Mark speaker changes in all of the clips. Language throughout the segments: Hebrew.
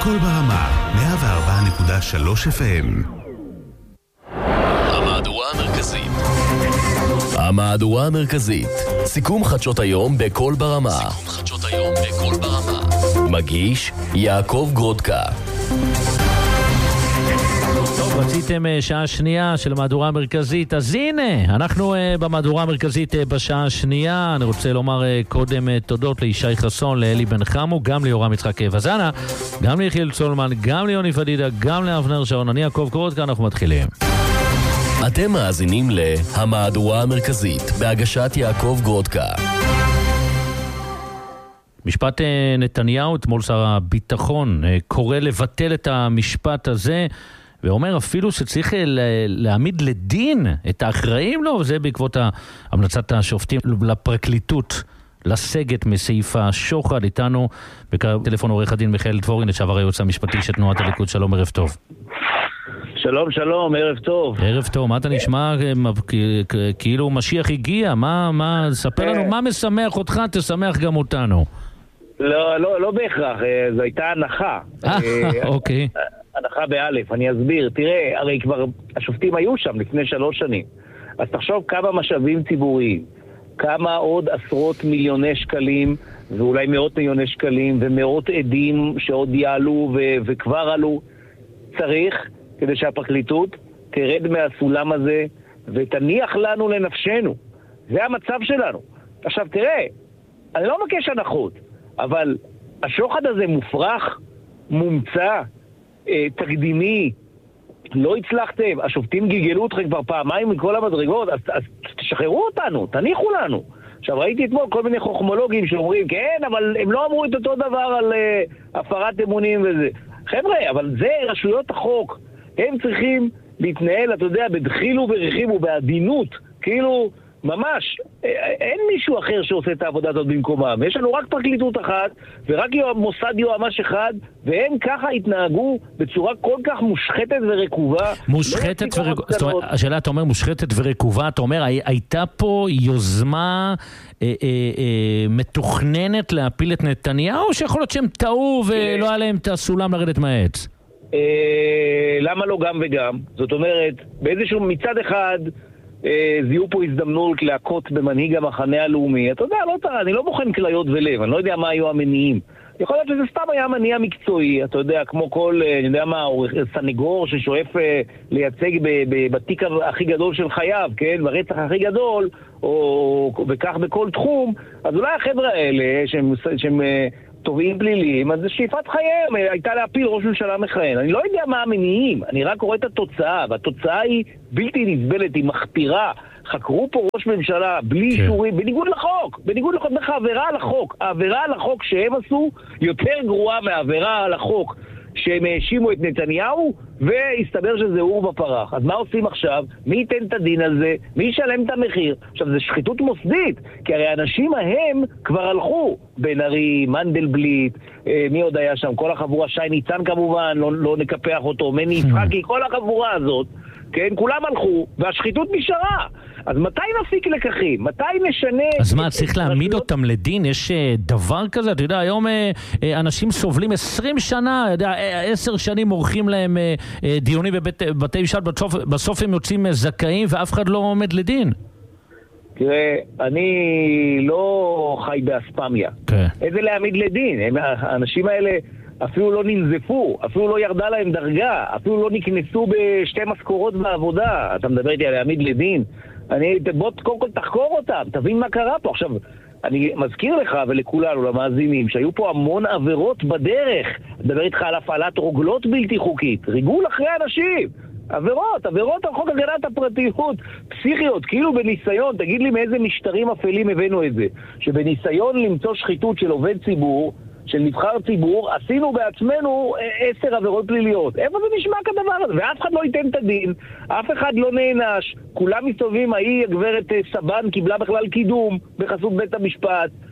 Speaker 1: קול ברמה, 104.3 FM.
Speaker 2: המהדורה המרכזית. המהדורה המרכזית. סיכום חדשות היום בקול ברמה. מגיש יעקב גרודקה.
Speaker 3: טוב, רציתם שעה שנייה של המהדורה המרכזית, אז הנה, אנחנו במהדורה המרכזית בשעה השנייה. אני רוצה לומר קודם תודות לישי חסון, לאלי בן חמו, גם ליורם יצחק וזנה, גם ליחיאל צולמן, גם ליוני פדידה, גם לאבנר שרון. אני יעקב גרודקה, אנחנו מתחילים.
Speaker 2: אתם מאזינים להמהדורה המרכזית בהגשת יעקב גרודקה.
Speaker 3: משפט נתניהו, אתמול שר הביטחון קורא לבטל את המשפט הזה, ואומר אפילו שצריך להעמיד לדין את האחראים לו, וזה בעקבות המלצת השופטים לפרקליטות לסגת מסעיף השוחד. איתנו בטלפון עורך הדין מיכאל דבורין, לשעבר הייעוץ המשפטי של תנועת הליכוד. שלום, ערב טוב.
Speaker 4: שלום, שלום, ערב טוב.
Speaker 3: ערב טוב, מה אתה נשמע כאילו משיח הגיע? ספר לנו מה משמח אותך, תשמח גם אותנו.
Speaker 4: לא בהכרח, זו הייתה הנחה.
Speaker 3: אוקיי.
Speaker 4: הנחה באלף, אני אסביר. תראה, הרי כבר השופטים היו שם לפני 3 שנים. אז תחשוב כמה משאבים ציבוריים, כמה עוד עשרות מיליוני שקלים, ואולי מאות מיליוני שקלים, ומאות עדים שעוד יעלו וכבר עלו. צריך כדי שהפרקליטות תרד מהסולם הזה ותניח לנו לנפשנו. זה המצב שלנו. עכשיו תראה, אני לא מבקש הנחות, אבל השוחד הזה מופרך, מומצא, תקדימי, לא הצלחתם, השופטים גיגלו אתכם כבר פעמיים מכל המדרגות, אז תשחררו אותנו, תניחו לנו. עכשיו ראיתי אתמול כל מיני חוכמולוגים שאומרים, כן, אבל הם לא אמרו את אותו דבר על הפרת אמונים וזה. חבר'ה, אבל זה רשויות החוק. הם צריכים להתנהל, אתה יודע, בדחיל וברחיב ובעדינות, כאילו, ממש, אין מישהו אחר שעושה את העבודה הזאת במקומם. יש לנו רק פרקליטות אחת, ורק מוסד יועמ"ש אחד, והם ככה התנהגו בצורה כל כך מושחתת ורקובה.
Speaker 3: מושחתת ורקובה, השאלה, אתה אומר מושחתת ורקובה, אתה אומר, הייתה פה יוזמה מתוכננת להפיל את נתניהו, או שיכול להיות שהם טעו ולא היה להם את הסולם לרדת מהעץ?
Speaker 4: למה לא גם וגם? זאת אומרת, באיזשהו מצד אחד זיהו פה הזדמנות להכות במנהיג המחנה הלאומי. אתה יודע, אני לא בוחן כליות ולב, אני לא יודע מה היו המניעים. יכול להיות שזה סתם היה מניע מקצועי, אתה יודע, כמו כל, אני יודע מה, סנגור ששואף לייצג בתיק הכי גדול של חייו, כן? ברצח הכי גדול, וכך בכל תחום. אז אולי החבר'ה האלה שהם תובעים פליליים, אז זה שאיפת חייהם הייתה להפיל ראש ממשלה מכהן. אני לא יודע מה המניעים, אני רק רואה את התוצאה, והתוצאה היא בלתי נסבלת, היא מחפירה. חקרו פה ראש ממשלה בלי אישורים, בניגוד לחוק, העבירה על החוק. העבירה על החוק שהם עשו יותר גרועה מהעבירה על החוק שהם האשימו את נתניהו, והסתבר שזה אור בפרח. אז מה עושים עכשיו? מי ייתן את הדין על זה? מי ישלם את המחיר? עכשיו, זה שחיתות מוסדית, כי הרי האנשים ההם כבר הלכו. בן ארי, מנדלבליט, מי עוד היה שם? כל החבורה, שי ניצן כמובן, לא נקפח אותו, מני יצחקי, כל החבורה הזאת, כן, כולם הלכו, והשחיתות נשארה. אז מתי נפיק לקחים? מתי נשנה?
Speaker 3: אז מה, צריך להעמיד אותם לדין? יש דבר כזה? אתה יודע, היום אנשים סובלים 20 שנה, 10 שנים עורכים להם דיונים בבתי משפט, בסוף הם יוצאים זכאים ואף אחד לא עומד לדין.
Speaker 4: תראה, אני לא חי באספמיה. איזה להעמיד לדין? האנשים האלה אפילו לא ננזפו, אפילו לא ירדה להם דרגה, אפילו לא נקנסו ב2 משכורות בעבודה. אתה מדבר איתי על להעמיד לדין? בוא קודם כל תחקור אותם, תבין מה קרה פה. עכשיו, אני מזכיר לך ולכולנו, למאזינים, שהיו פה המון עבירות בדרך. מדבר איתך על הפעלת רוגלות בלתי חוקית, ריגול אחרי אנשים. עבירות על חוק הגנת הפרטיות, פסיכיות, כאילו בניסיון, תגיד לי מאיזה משטרים אפלים הבאנו את זה, שבניסיון למצוא שחיתות של עובד ציבור, של נבחר ציבור, עשינו בעצמנו 10 עבירות פליליות. איפה זה נשמע כדבר הזה? ואף אחד לא ייתן את הדין, אף אחד לא נענש, כולם מסתובבים, הגברת סבן קיבלה בכלל קידום בחסות בית המשפט,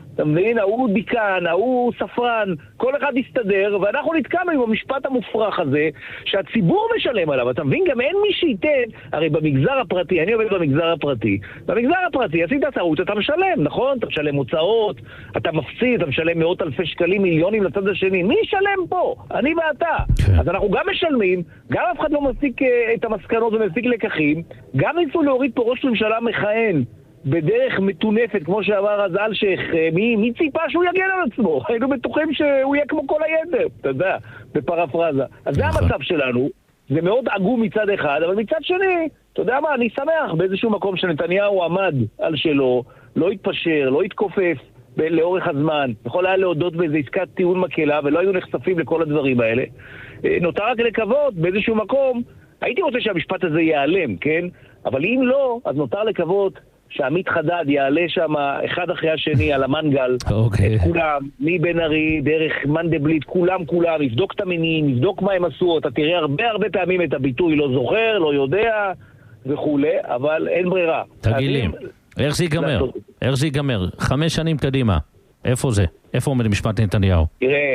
Speaker 4: אתה מבין? ההוא דיקן, ההוא ספרן, כל אחד יסתדר, ואנחנו נתקענו עם המשפט המופרך הזה, שהציבור משלם עליו. אתה מבין? גם אין מי שייתן, הרי במגזר הפרטי, אני עובד במגזר הפרטי, במגזר הפרטי, עשית טעות, אתה משלם, נכון? אתה משלם הוצאות, אתה מפסיד, אתה משלם מאות אלפי שקלים, מיליונים לצד השני. מי ישלם פה? אני ואתה. אז אנחנו גם משלמים, גם אף אחד לא מפיק את המסקנות ומפיק לקחים, גם ניסו להוריד פה ראש ממשלה מכהן, בדרך מטונפת, כמו שאמר אז אלשיך, מי ציפה שהוא יגן על עצמו? היינו בטוחים שהוא יהיה כמו כל היתר, אתה יודע, בפרפרזה. אז זה המצב שלנו, זה מאוד עגום מצד אחד, אבל מצד שני, אתה יודע מה, אני שמח באיזשהו מקום שנתניהו עמד על שלו, לא התפשר, לא התכופף לאורך הזמן, יכול היה להודות באיזו עסקת טיעון מקלה, ולא היו נחשפים לכל הדברים האלה. נותר רק לקוות באיזשהו מקום, הייתי רוצה שהמשפט הזה ייעלם, כן? אבל אם לא, אז נותר לקוות שעמית חדד יעלה שם אחד אחרי השני על המנגל, את כולם, מבן ארי, דרך מנדבליט, כולם, יבדוק את המניעים, יבדוק מה הם עשו, אתה תראה הרבה פעמים את הביטוי לא זוכר, לא יודע וכולי, אבל אין ברירה.
Speaker 3: תגיד לי, איך זה ייגמר? איך זה ייגמר? 5 שנים קדימה, איפה זה? איפה עומד משפט נתניהו?
Speaker 4: תראה,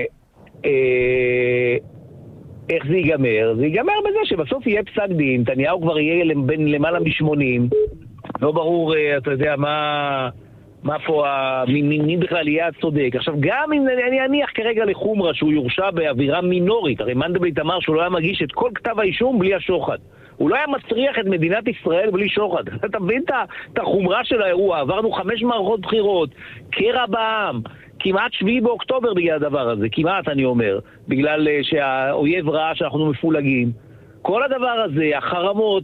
Speaker 4: איך זה ייגמר? זה ייגמר בזה שבסוף יהיה פסק דין, נתניהו כבר יהיה בין למעלה מ-80, לא ברור, אתה יודע, מה פה, מי בכלל יהיה הצודק. עכשיו, גם אם אני אניח כרגע לחומרה שהוא יורשע באווירה מינורית, הרי מנדלבליט אמר שהוא לא היה מגיש את כל כתב האישום בלי השוחד. הוא לא היה מצריח את מדינת ישראל בלי שוחד. אתה מבין את החומרה של האירוע? עברנו 5 מערכות בחירות, קרע בעם, כמעט 7 באוקטובר בגלל הדבר הזה, כמעט אני אומר, בגלל שהאויב ראה שאנחנו מפולגים. כל הדבר הזה, החרמות,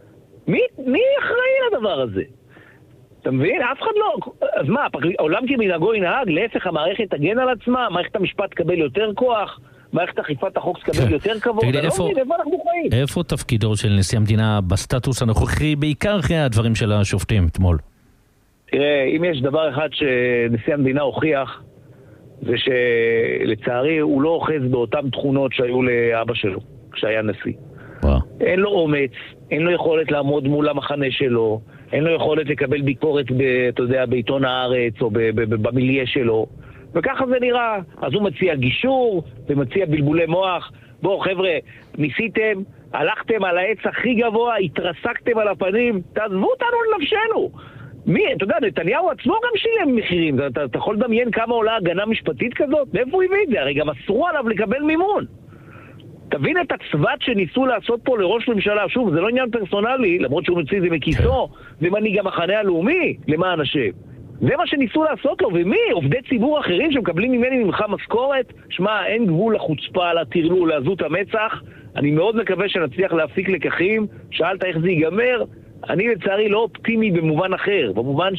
Speaker 4: מי אחראי לדבר הזה? אתה מבין? אף אחד לא... אז מה, עולם כמנהגו ינהג? להפך, המערכת תגן על עצמה, מערכת המשפט תקבל יותר כוח, מערכת אכיפת החוק תקבל יותר כבוד.
Speaker 3: תגיד, איפה
Speaker 4: אנחנו חיים?
Speaker 3: איפה תפקידו של נשיא המדינה בסטטוס הנוכחי, בעיקר אחרי הדברים של השופטים אתמול?
Speaker 4: תראה, אם יש דבר אחד שנשיא המדינה הוכיח, זה שלצערי הוא לא אוחז באותן תכונות שהיו לאבא שלו, כשהיה נשיא. אין לו אומץ, אין לו יכולת לעמוד מול המחנה שלו, אין לו יכולת לקבל ביקורת, אתה יודע, בעיתון הארץ או במיליה שלו, וככה זה נראה. אז הוא מציע גישור ומציע בלבולי מוח. בואו חבר'ה, ניסיתם, הלכתם על העץ הכי גבוה, התרסקתם על הפנים, תעזבו אותנו לנפשנו. אתה יודע, נתניהו עצמו גם שילם מחירים. אתה יכול לדמיין כמה עולה הגנה משפטית כזאת? מאיפה הוא הביא את זה? הרי גם אסרו עליו לקבל מימון. תבין את הצוות שניסו לעשות פה לראש ממשלה. שוב, זה לא עניין פרסונלי, למרות שהוא מציא זה מכיסו, ומנהיג המחנה הלאומי, למען השם. זה מה שניסו לעשות לו, ומי? עובדי ציבור אחרים שמקבלים ממך משכורת? שמע, אין גבול לחוצפה, לטרלול, לעזות המצח. אני מאוד מקווה שנצליח להפיק לקחים. שאלת איך זה ייגמר? אני לצערי לא אופטימי במובן אחר, במובן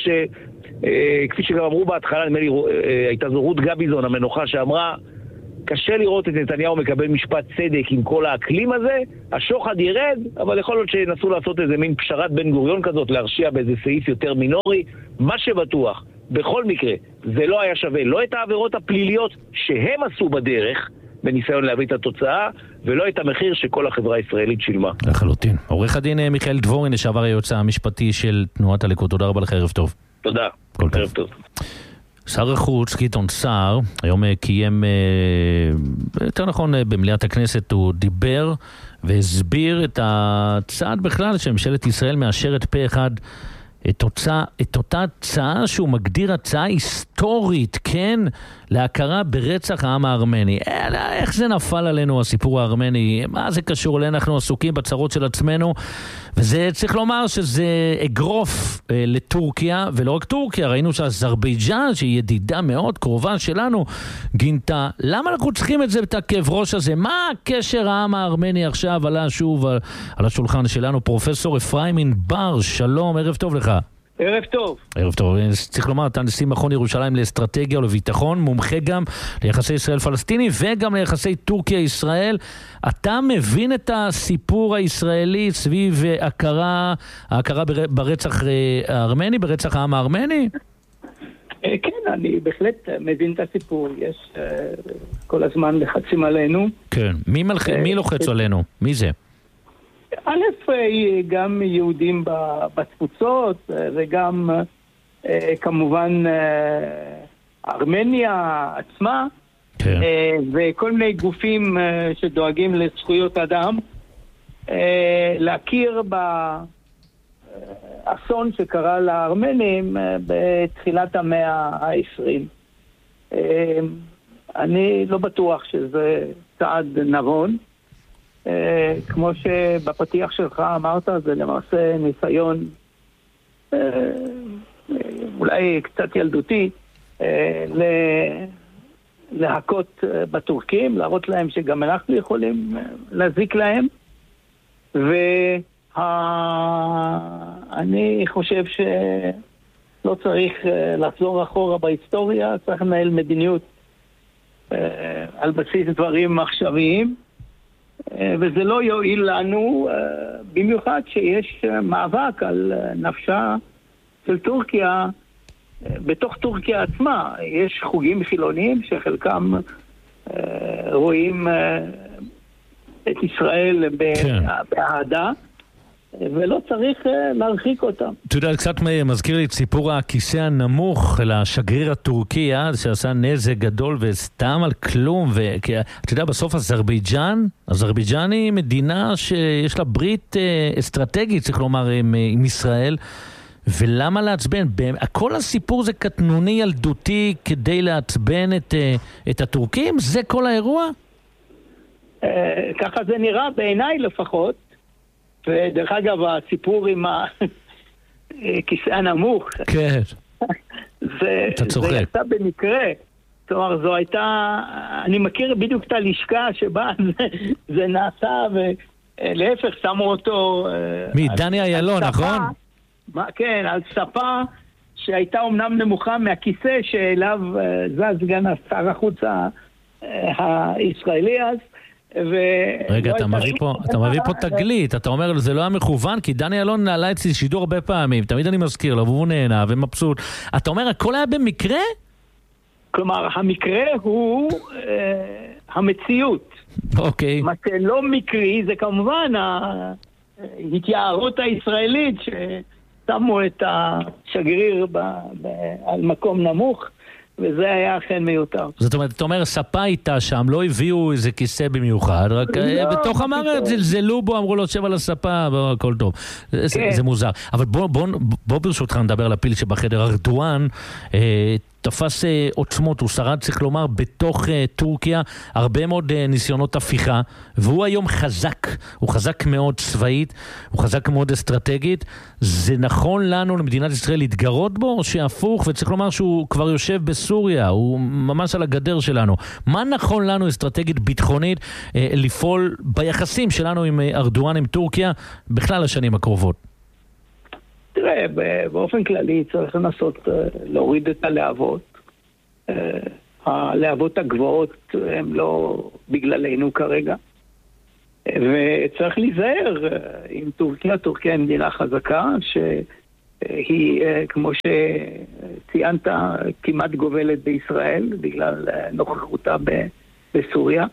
Speaker 4: כפי שגם אמרו בהתחלה, נדמה לי, הייתה זו רות גביזון המנוחה שאמרה, קשה לראות את נתניהו מקבל משפט צדק עם כל האקלים הזה, השוחד ירד, אבל יכול להיות שינסו לעשות איזה מין פשרת בן גוריון כזאת, להרשיע באיזה סעיף יותר מינורי. מה שבטוח, בכל מקרה, זה לא היה שווה, לא את העבירות הפליליות שהם עשו בדרך, בניסיון להביא את התוצאה, ולא את המחיר שכל החברה הישראלית שילמה.
Speaker 3: לחלוטין. עורך הדין מיכאל דבורין, לשעבר היועץ המשפטי של תנועת הליכוד. תודה רבה לך, ערב טוב.
Speaker 4: תודה. ערב טוב.
Speaker 3: שר החוץ גדעון סער היום קיים, יותר נכון במליאת הכנסת, הוא דיבר והסביר את הצעד בכלל שממשלת ישראל מאשרת פה אחד את אותה הצעה שהוא מגדיר הצעה היסטורית, כן, להכרה ברצח העם הארמני. איך זה נפל עלינו הסיפור הארמני? מה זה קשור? אנחנו עסוקים בצרות של עצמנו, וזה צריך לומר שזה אגרוף לטורקיה, ולא רק טורקיה, ראינו שאזרבייג'אן, שהיא ידידה מאוד קרובה שלנו, גינתה. למה אנחנו צריכים את זה את הכאב ראש הזה? מה הקשר העם הארמני עכשיו עלה שוב על השולחן שלנו? פרופסור אפרים ענבר, שלום, ערב טוב לך.
Speaker 5: ערב טוב.
Speaker 3: ערב טוב. צריך לומר, אתה נשיא מכון ירושלים לאסטרטגיה ולביטחון, מומחה גם ליחסי ישראל-פלסטיני וגם ליחסי טורקיה-ישראל. אתה מבין את הסיפור הישראלי סביב ההכרה ברצח הארמני, ברצח העם הארמני?
Speaker 5: כן, אני בהחלט מבין את הסיפור. יש כל הזמן לחצים עלינו.
Speaker 3: כן. מי לוחץ עלינו? מי זה?
Speaker 5: א', גם יהודים בתפוצות, וגם כמובן ארמניה עצמה,
Speaker 3: כן.
Speaker 5: וכל מיני גופים שדואגים לזכויות אדם, להכיר באסון שקרה לארמנים בתחילת המאה ה-20. אני לא בטוח שזה צעד נבון. כמו שבפתיח שלך אמרת, זה למעשה ניסיון אולי קצת ילדותי להכות בטורקים, להראות להם שגם אנחנו יכולים להזיק להם. ואני חושב שלא צריך לחזור אחורה בהיסטוריה, צריך לנהל מדיניות על בסיס דברים עכשוויים, וזה לא יועיל לנו, במיוחד שיש מאבק על נפשה של טורקיה. בתוך טורקיה עצמה יש חוגים חילוניים שחלקם רואים את ישראל באהדה, ולא צריך להרחיק אותם.
Speaker 3: אתה יודע, קצת מזכיר לי את סיפור הכיסא הנמוך לשגריר הטורקי, שעשה נזק גדול וסתם על כלום. ואתה יודע, בסוף אזרבייג'ן היא מדינה שיש לה ברית אסטרטגית, צריך לומר, עם ישראל. ולמה לעצבן? כל הסיפור זה קטנוני ילדותי כדי לעצבן את הטורקים? זה כל האירוע?
Speaker 5: ככה זה נראה בעיניי לפחות. ודרך אגב, הסיפור עם הכיסא הנמוך,
Speaker 3: כן.
Speaker 5: זה יצא במקרה. זאת אומרת, זו הייתה, אני מכיר בדיוק את הלשכה שבה זה נעשה, ולהפך שמו אותו...
Speaker 3: דני איילון, נכון?
Speaker 5: כן, על ספה שהייתה אומנם נמוכה מהכיסא שאליו זז סגן שר החוץ הישראלי אז.
Speaker 3: רגע, אתה מביא פה תגלית, אתה אומר זה לא היה מכוון, כי דני אלון נעלה אצלי שידור הרבה פעמים, תמיד אני מזכיר לו, והוא נהנה ומבסוט. אתה אומר, הכל היה במקרה?
Speaker 5: כלומר, המקרה הוא המציאות.
Speaker 3: אוקיי.
Speaker 5: מה שלא מקרי זה כמובן ההתייערות הישראלית ששמו את השגריר על מקום נמוך, וזה היה אכן מיותר.
Speaker 3: זאת אומרת, אתה אומר, ספה איתה שם, לא הביאו איזה כיסא במיוחד, רק בתוך המערכת זלזלו בו, אמרו לו, שב על הספה, הכל טוב. זה מוזר. אבל בוא ברשותך נדבר על הפיל שבחדר. ארדואן תפס עוצמות, הוא שרד, צריך לומר, בתוך טורקיה, הרבה מאוד ניסיונות הפיכה, והוא היום חזק, הוא חזק מאוד צבאית, הוא חזק מאוד אסטרטגית. זה נכון לנו, למדינת ישראל, להתגרות בו, או שהפוך, וצריך לומר שהוא כבר יושב בסוריה, הוא ממש על הגדר שלנו. מה נכון לנו אסטרטגית ביטחונית לפעול ביחסים שלנו עם ארדואן, עם טורקיה, בכלל השנים הקרובות?
Speaker 5: תראה, באופן כללי צריך לנסות להוריד את הלהבות. הלהבות הגבוהות הן לא בגללנו כרגע. וצריך להיזהר עם טורקיה. טורקיה היא מדינה חזקה, שהיא, כמו שציינת, כמעט גובלת בישראל, בגלל נוכחותה בסוריה.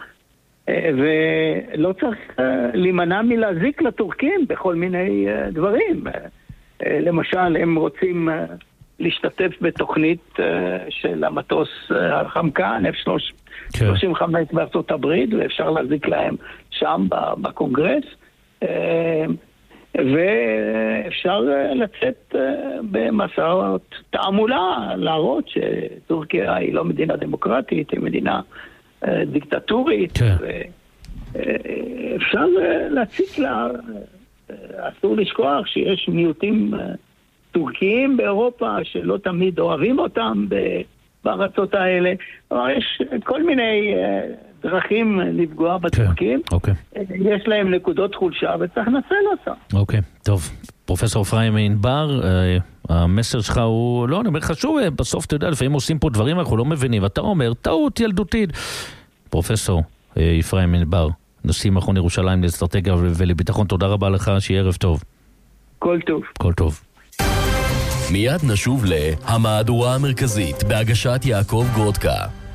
Speaker 5: ולא צריך להימנע מלהזיק לטורקים בכל מיני דברים. למשל, הם רוצים להשתתף בתוכנית של המטוס החמקן, F-35 בארצות הברית, ואפשר להזיק להם שם בקונגרס, ואפשר לצאת במסעות תעמולה, להראות שטורקיה היא לא מדינה דמוקרטית, היא מדינה דיקטטורית, ואפשר להציק לה... אסור לשכוח שיש מיעוטים טורקיים באירופה שלא תמיד אוהבים אותם בארצות האלה. יש כל מיני דרכים לפגוע בטורקים. יש להם נקודות חולשה וצריך לנצל אותם.
Speaker 3: אוקיי, טוב. פרופסור אפרים ענבר, המסר שלך הוא, לא, אני אומר חשוב, בסוף אתה יודע, לפעמים עושים פה דברים אנחנו לא מבינים, ואתה אומר, טעות ילדותית. פרופסור אפרים ענבר, נשיא מכון ירושלים לאסטרטגיה ולביטחון, תודה רבה לך, שיהיה ערב טוב.
Speaker 5: כל טוב.
Speaker 3: כל טוב.
Speaker 2: מיד נשוב להמהדורה המרכזית בהגשת יעקב גרודקה.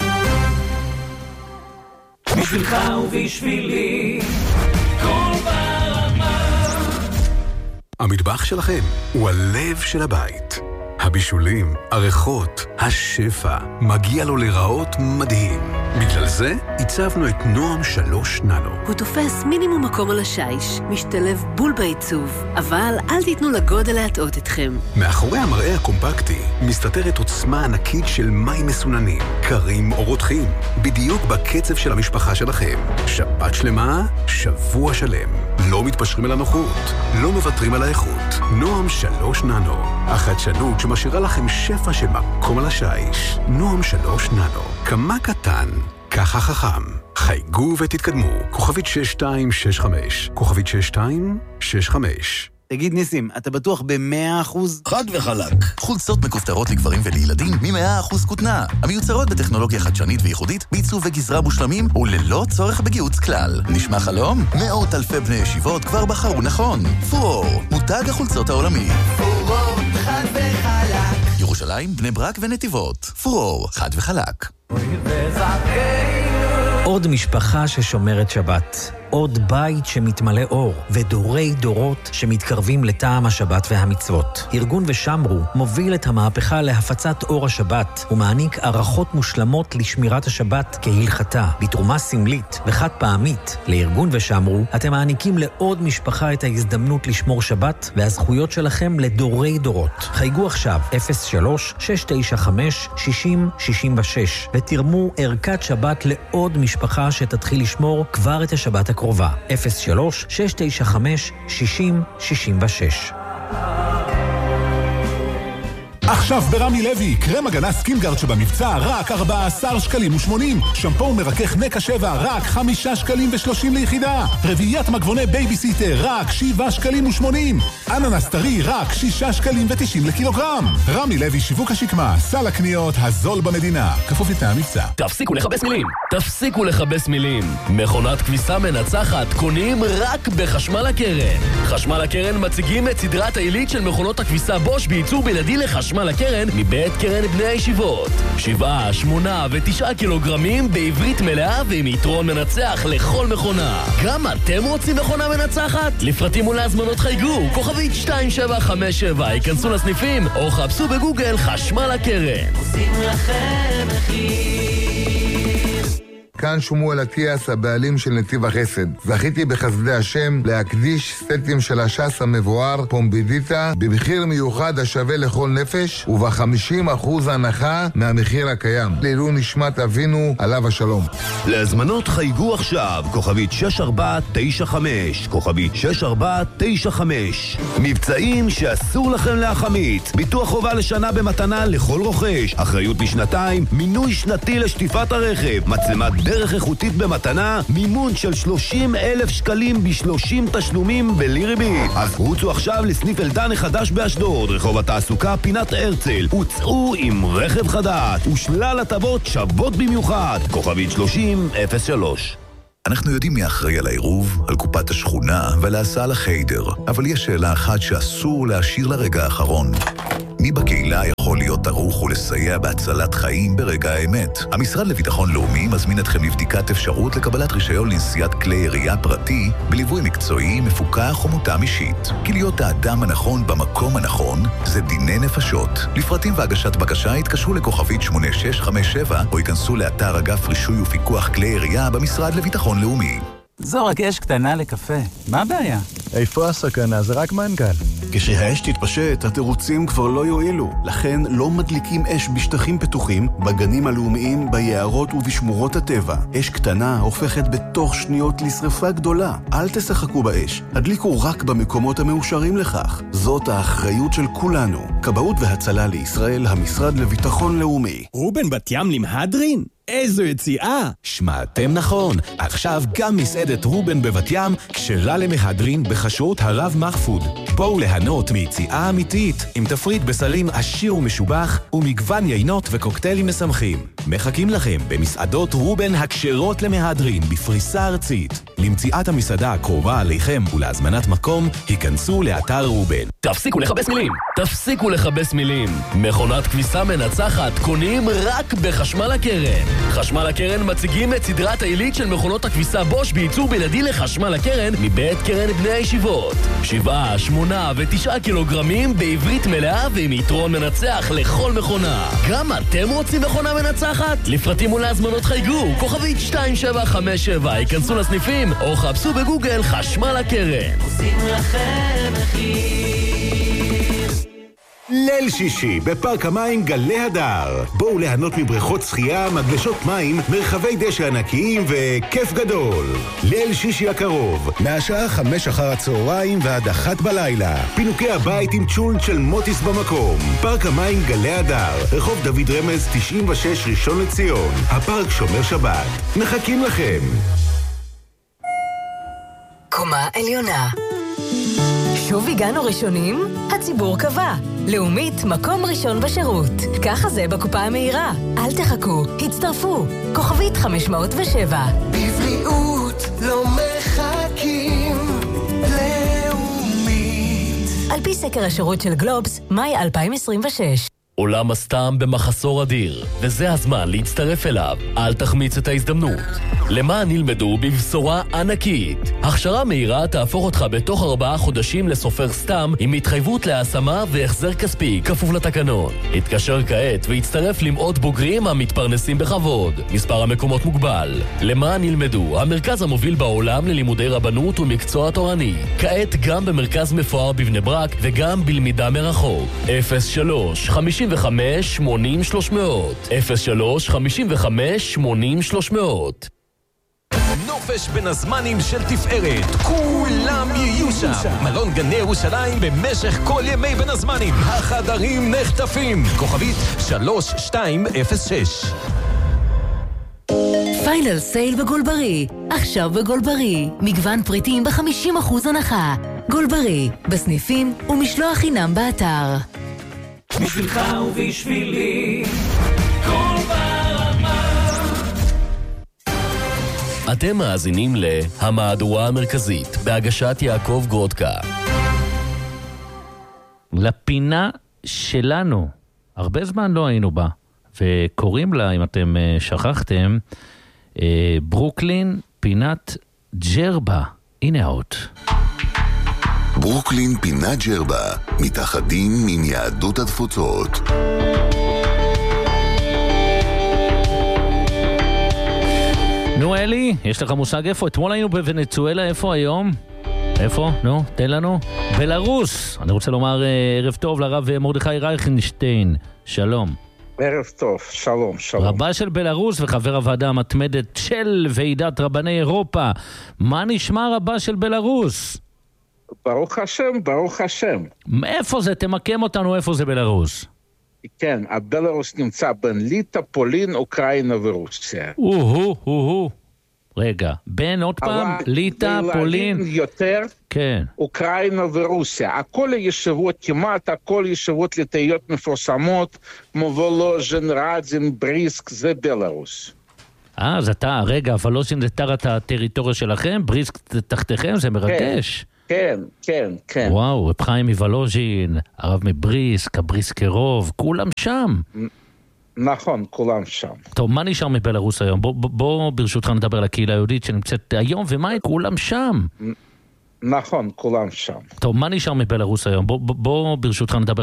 Speaker 6: בשבילך ובשבילי כל ברמה.
Speaker 1: המטבח שלכם הוא הלב של הבית. הבישולים, הריחות, השפע, מגיע לו לראות מדהים. בגלל זה הצבנו את נועם 3 ננו.
Speaker 7: הוא תופס מינימום מקום על השיש, משתלב בול בעיצוב, אבל אל תיתנו לגודל להטעות אתכם.
Speaker 1: מאחורי המראה הקומפקטי מסתתרת עוצמה ענקית של מים מסוננים, קרים או רותחים, בדיוק בקצב של המשפחה שלכם. שבת שלמה, שבוע שלם. לא מתפשרים על הנוחות, לא מוותרים על האיכות. נועם 3 ננו, החדשנות שמשאירה לכם שפע של מקום על השיש. נועם 3 ננו, כמה קטן, ככה חכם. חייגו ותתקדמו, כוכבית 6265, כוכבית 6265.
Speaker 8: תגיד ניסים, אתה בטוח ב100%?
Speaker 9: חד וחלק. חולצות מכופתרות לגברים ולילדים מ100% כותנה. המיוצרות בטכנולוגיה חדשנית וייחודית, בעיצוב וגזרה מושלמים וללא צורך בגיוץ כלל. נשמע חלום? מאות אלפי בני ישיבות כבר בחרו נכון. פורור, מותג החולצות העולמי.
Speaker 6: פורור, חד וחלק.
Speaker 9: ירושלים, בני ברק ונתיבות. פורור, חד וחלק.
Speaker 10: עוד משפחה ששומרת שבת. עוד בית שמתמלא אור, ודורי דורות שמתקרבים לטעם השבת והמצוות. ארגון ושמרו מוביל את המהפכה להפצת אור השבת, ומעניק ערכות מושלמות לשמירת השבת כהלכתה, בתרומה סמלית וחד פעמית. לארגון ושמרו אתם מעניקים לעוד משפחה את ההזדמנות לשמור שבת, והזכויות שלכם לדורי דורות. חייגו עכשיו 03-695-6066 ותרמו ערכת שבת לעוד משפחה שתתחיל לשמור כבר את השבת הקרובה. 03-695-6066.
Speaker 11: עכשיו ברמי לוי, קרם הגנה סקינגארד שבמבצע רק 14 שקלים ו80. שמפו מרכך נקה 7 רק 5 שקלים ו30 ליחידה. רביעיית מגבוני בייביסיטר רק 7 שקלים ו80. אננס טרי רק 6 שקלים ו90 לקילוגרם. רמי לוי שיווק השקמה, סל הקניות הזול במדינה. כפוף לתנאי המבצע.
Speaker 2: תפסיקו לכבס מילים. תפסיקו לכבס מילים. מכונת כביסה מנצחת קונים רק בחשמל הקרן. חשמל הקרן מציגים את סדרת העילית של מכונות הכביסה בוש בייצור בלעדי לחשמל הקרן מבית קרן בני הישיבות. 7, 8 ו9 קילוגרמים בעברית מלאה ועם יתרון מנצח לכל מכונה. גם אתם רוצים מכונה מנצחת? לפרטים ולהזמנות חייגו, כוכבית 2757, ייכנסו לסניפים או חפשו בגוגל חשמל הקרן.
Speaker 6: עושים לכם מחיר.
Speaker 12: כאן שמואל אטיאס, הבעלים של נתיב החסד. זכיתי בחסדי השם להקדיש סטים של הש"ס המבואר פומבידיטה במחיר מיוחד השווה לכל נפש וב50% הנחה מהמחיר הקיים. לעילוי נשמת אבינו עליו השלום.
Speaker 13: להזמנות חייגו עכשיו, כוכבית 6495, כוכבית 6495. מבצעים שאסור לכם להחמיץ. ביטוח חובה לשנה במתנה לכל רוכש, אחריות לשנתיים, מינוי שנתי לשטיפת הרכב, מצלמת דרך איכותית במתנה, מימון של 30,000 שקלים ב30 תשלומים בלי ריבית. אז רוצו עכשיו לסניף אלדן החדש באשדוד, רחוב התעסוקה פינת הרצל. הוצאו עם רכב חדש ושלל הטבות שוות במיוחד, כוכבית 3003.
Speaker 14: אנחנו יודעים מי אחראי על העירוב, על קופת השכונה ועל ההסעה לחיידר, אבל יש שאלה אחת שאסור להשאיר לרגע האחרון. מי בקהילה יכול להיות ערוך ולסייע בהצלת חיים ברגע האמת? המשרד לביטחון לאומי מזמין אתכם לבדיקת אפשרות לקבלת רישיון לנסיעת כלי ירייה פרטי בליווי מקצועי, מפוקח ומותאם אישית. כי להיות האדם הנכון במקום הנכון זה דיני נפשות. לפרטים והגשת בקשה התקשרו לכוכבית 8657 או ייכנסו לאתר אגף רישוי ופיקוח כלי ירייה במשרד לביטחון לאומי.
Speaker 8: זו רק אש קטנה לקפה. מה הבעיה?
Speaker 15: איפה הסכנה? זה רק מנגל. כשהאש תתפשט, התירוצים כבר לא יועילו. לכן לא מדליקים אש בשטחים פתוחים, בגנים הלאומיים, ביערות ובשמורות הטבע. אש קטנה הופכת בתוך שניות לשריפה גדולה. אל תשחקו באש. הדליקו רק במקומות המאושרים לכך. זאת האחריות של כולנו. כבאות והצלה לישראל, המשרד לביטחון לאומי.
Speaker 16: רובן בת ים למהדרין? איזו יציאה! שמעתם נכון, עכשיו גם מסעדת רובן בבת ים כשרה למהדרין בחשות הרב מחפוד. בואו ליהנות מיציאה אמיתית עם תפריט בסלים עשיר ומשובח ומגוון יינות וקוקטיילים משמחים. מחכים לכם במסעדות רובן הכשרות למהדרין בפריסה ארצית. למציאת המסעדה הקרובה עליכם ולהזמנת מקום, היכנסו לאתר רובן.
Speaker 2: תפסיקו לכבס מילים. תפסיקו לכבס מילים. מכונת כביסה מנצחת קונים רק בחשמל הקרן. חשמל הקרן מציגים את סדרת העילית של מכונות הכביסה בוש בייצור בלעדי לחשמל הקרן מבית קרן בני הישיבות. 7, 8 ו9 קילוגרמים בעברית מלאה ועם יתרון מנצח לכל מכונה. גם אתם רוצים מכונה מנצחת? לפרטים ולהזמנות חייגו, כוכבית 2757, ייכנסו לסניפים או חפשו בגוגל חשמל הקרן.
Speaker 6: עושים לכם מחיר.
Speaker 16: ליל שישי בפארק המים גלי הדר. בואו ליהנות מבריכות שחייה, מגלשות מים, מרחבי דשא ענקיים וכיף גדול. ליל שישי הקרוב, מהשעה 5 אחר הצהריים ועד 1 בלילה. פינוקי הבית עם צ'ולנט של מוטיס במקום. פארק המים גלי הדר, רחוב דוד רמז 96 ראשון לציון. הפארק שומר שבת. מחכים לכם.
Speaker 17: קומה עליונה. שוב הגענו ראשונים? הציבור קבע. לאומית, מקום ראשון בשירות. ככה זה בקופה המהירה. אל תחכו, הצטרפו. כוכבית 507.
Speaker 6: בבריאות לא מחכים. לאומית.
Speaker 17: על פי סקר השירות של גלובס, מאי 2026.
Speaker 2: עולם הסתם במחסור אדיר, וזה הזמן להצטרף אליו. אל תחמיץ את ההזדמנות. למען ילמדו בבשורה ענקית. הכשרה מהירה תהפוך אותך בתוך 4 חודשים לסופר סתם, עם התחייבות להשמה והחזר כספי, כפוף לתקנון. התקשר כעת והצטרף למאות בוגרים המתפרנסים בכבוד. מספר המקומות מוגבל. למען ילמדו, המרכז המוביל בעולם ללימודי רבנות ומקצוע תורני. כעת גם במרכז מפואר בבני ברק וגם בלמידה מרחוק. 03 55 80 300 03 55 80 300.
Speaker 16: נופש בין הזמנים של תפארת, כולם יהיו שם. מלון גני ירושלים במשך כל ימי בין הזמנים. החדרים נחטפים. כוכבית 3206.
Speaker 7: פיינל סייל בגולברי. עכשיו בגולברי. מגוון פריטים ב-50% הנחה. גולברי, בסניפים ומשלוח חינם באתר.
Speaker 6: בשבילך ובשבילי כל ברמה.
Speaker 2: אתם מאזינים להמהדורה המרכזית בהגשת יעקב גרודקה.
Speaker 3: לפינה שלנו, הרבה זמן לא היינו בה, וקוראים לה, אם אתם שכחתם, ברוקלין פינת ג'רבה. הנה האות.
Speaker 1: ברוקלין פינת ג'רבה, מתאחדים עם יהדות התפוצות.
Speaker 3: נו אלי, יש לך מושג איפה? אתמול היינו בוונצואלה, איפה היום? איפה? נו, תן לנו. בלרוס. אני רוצה לומר ערב טוב לרב מרדכי רייכנשטיין. שלום.
Speaker 18: ערב טוב, שלום, שלום.
Speaker 3: רבה של בלרוס וחבר הוועדה המתמדת של ועידת רבני אירופה. מה נשמע רבה של בלרוס?
Speaker 18: ברוך השם, ברוך השם.
Speaker 3: איפה זה? תמקם אותנו, איפה זה בלרוס?
Speaker 18: כן, הבלרוס נמצא בין ליטא, פולין, אוקראינה ורוסיה.
Speaker 3: רגע, בין עוד פעם, ליטא, פולין.
Speaker 18: יותר,
Speaker 3: כן.
Speaker 18: אוקראינה ורוסיה. הכל ישיבות, כמעט הכל ישיבות ליטאיות מפורסמות, כמו וולוז'ין, רדין, בריסק, זה בלרוס.
Speaker 3: אז אתה, רגע, וולוז'ין זה תחת הטריטוריה שלכם? בריסק תחתיכם? זה מרגש.
Speaker 18: כן, כן, כן.
Speaker 3: וואו, רב חיים מוולוז'ין, הרב מבריסק, הבריסקרוב, כולם שם.
Speaker 18: נכון, כולם שם.
Speaker 3: טוב, מה נשאר מבלרוס היום? בוא ברשותך נדבר על הקהילה היהודית שנמצאת היום, ומה כולם שם?
Speaker 18: נכון, כולם שם.
Speaker 3: טוב, מה נשאר מבלרוס היום? בוא ברשותך נדבר